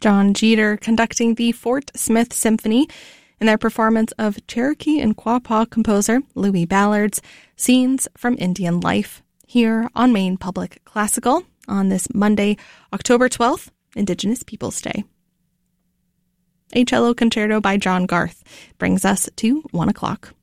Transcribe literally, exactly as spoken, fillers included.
John Jeter conducting the Fort Smith Symphony in their performance of Cherokee and Quapaw composer Louis Ballard's Scenes from Indian Life here on Maine Public Classical on this Monday, October twelfth, Indigenous Peoples Day. A cello concerto by John Garth brings us to one o'clock.